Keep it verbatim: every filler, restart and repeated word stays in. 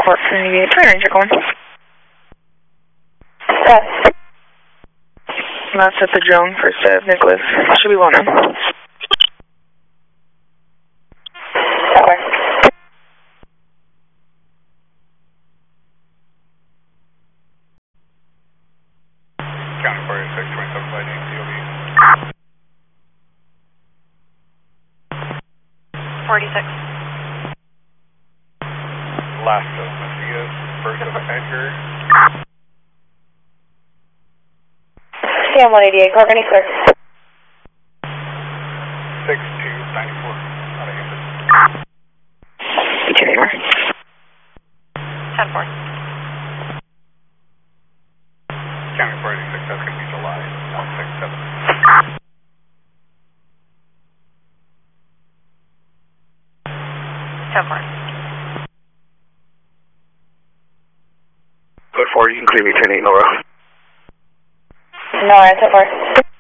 Report from the Twin Ranger going. Yes. That's at the drone for Steph Nicholas. Should be well now. Okay. County forty-six, twenty-seven by name, C O V. forty-six. Last of Messias, first of Edgar. C M one eighty-eight, Courtney, clear. six two nine four, not a Hampton. Two anymore. ten four. County forty-six, that's going to be July one six seven. ten four. Code four, you can clear me ten eight, Nora. No, I ten four.